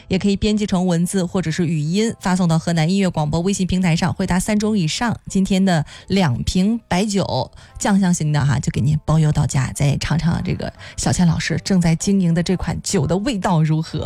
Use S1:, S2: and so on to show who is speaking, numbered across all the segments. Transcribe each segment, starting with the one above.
S1: 也可以编辑成文字或者是语音发送到河南音乐广播微信平台上，回答3种以上，今天的2瓶白酒酱香型的哈，就给您包邮到家。再尝尝这个小倩老师正在经营的这款酒的味道如何。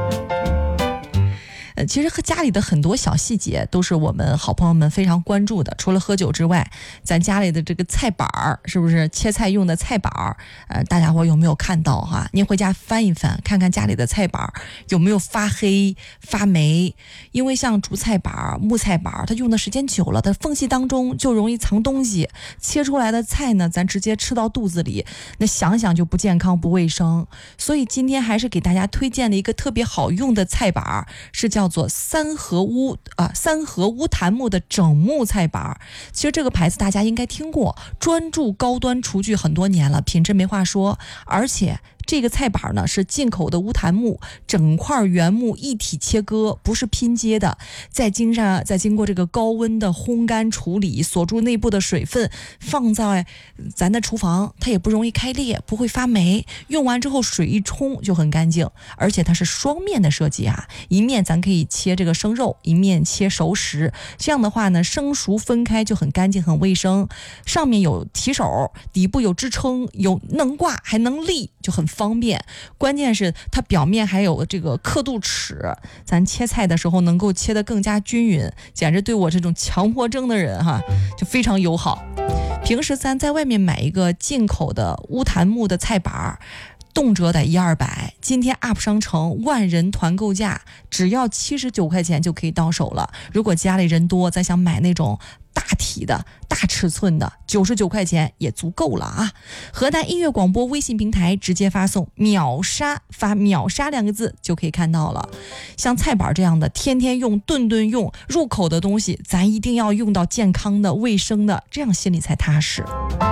S1: 其实和家里的很多小细节都是我们好朋友们非常关注的。除了喝酒之外，咱家里的这个菜板儿，是不是切菜用的菜板儿？大家伙有没有看到哈？您回家翻一翻，看看家里的菜板儿有没有发黑、发霉。因为像竹菜板、木菜板，它用的时间久了，它缝隙当中就容易藏东西，切出来的菜呢，咱直接吃到肚子里，那想想就不健康、不卫生。所以今天还是给大家推荐了一个特别好用的菜板，是叫做三合乌檀木的整木菜板。其实这个牌子大家应该听过，专注高端厨具很多年了，品质没话说。而且这个菜板呢是进口的乌檀木，整块原木一体切割，不是拼接的，再经过这个高温的烘干处理，锁住内部的水分，放在咱的厨房，它也不容易开裂，不会发霉。用完之后水一冲就很干净，而且它是双面的设计啊，一面咱可以切这个生肉，一面切熟食，这样的话呢，生熟分开就很干净很卫生。上面有提手，底部有支撑，有能挂还能立，就很方便。关键是它表面还有这个刻度尺，咱切菜的时候能够切得更加均匀，简直对我这种强迫症的人哈就非常友好。平时咱在外面买一个进口的乌檀木的菜板，动辄得100-200，今天 UP 商城万人团购价只要79块钱就可以到手了。如果家里人多，咱想买那种大体的大尺寸的，99块钱也足够了啊！河南音乐广播微信平台直接发送秒杀，发秒杀2个字就可以看到了。像菜板这样的天天用、顿顿用入口的东西，咱一定要用到健康的、卫生的，这样心里才踏实。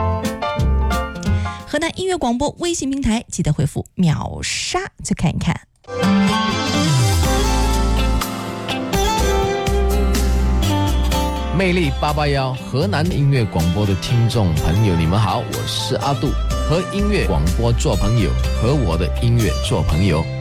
S1: 河南音乐广播微信平台记得回复秒杀去看一看。
S2: 魅力881河南音乐广播的听众朋友，你们好，我是阿杜，和音乐广播做朋友，和我的音乐做朋友。